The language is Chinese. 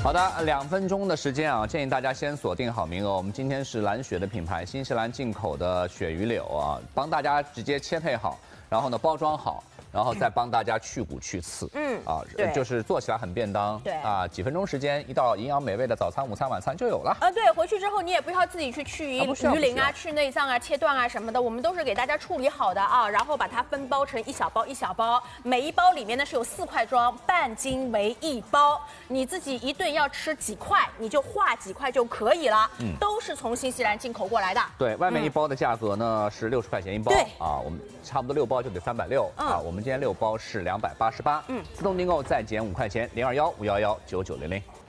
好的，2分钟的时间啊，建议大家先锁定好名额。我们今天是蓝雪的品牌，新西兰进口的鳕鱼柳啊，帮大家直接切配好，然后呢包装好。 然后再帮大家去骨去刺，就是做起来很便当，对啊，几分钟时间，一道营养美味的早餐、午餐、晚餐就有了。 对，回去之后你也不需要自己去鱼鳞啊、去内脏啊、切断啊什么的，我们都是给大家处理好的啊，然后把它分包成一小包一小包，每一包里面呢是有4块装，半斤为1包，你自己一顿要吃几块，你就划几块就可以了，都是从新西兰进口过来的。对， 外面1包的价格呢是60块钱1包，啊，我们差不多6包就得360，啊，我们今天6包是288，自动订购再减5块钱，021-511-9900。